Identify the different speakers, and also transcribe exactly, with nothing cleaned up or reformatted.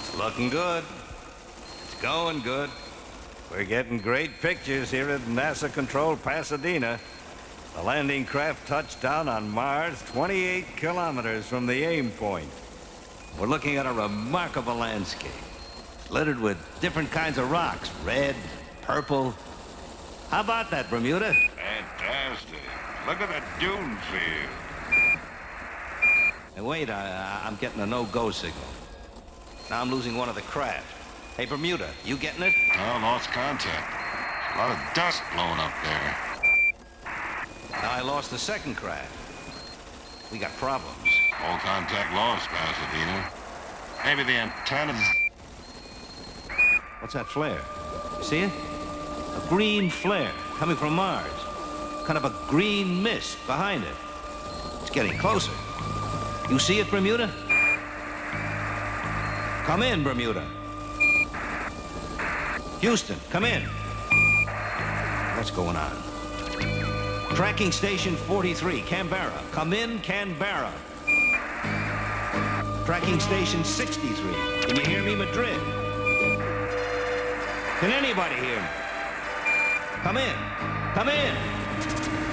Speaker 1: Looking good. It's going good. We're getting great pictures here at NASA-controlled Pasadena. The landing craft touched down on Mars twenty-eight kilometers from the aim point. We're looking at a remarkable landscape, littered with different kinds of rocks, red, purple. How about that, Bermuda?
Speaker 2: Fantastic. Look at the dune field.
Speaker 1: Hey, wait, I, I'm getting a no-go signal. Now I'm losing one of the craft. Hey, Bermuda, you getting it?
Speaker 2: Oh, lost contact. A lot of dust blowing up there.
Speaker 1: Now I lost the second craft. We got problems.
Speaker 2: All contact lost, Pasadena. Maybe the antennas...
Speaker 1: What's that flare? You see it? A green flare coming from Mars. Kind of a green mist behind it. It's getting closer. You see it, Bermuda? Come in, Bermuda. Houston, come in. What's going on? Tracking station forty-three, Canberra. Come in, Canberra. Tracking station sixty-three. Can you hear me, Madrid? Can anybody hear me? Come in. Come in.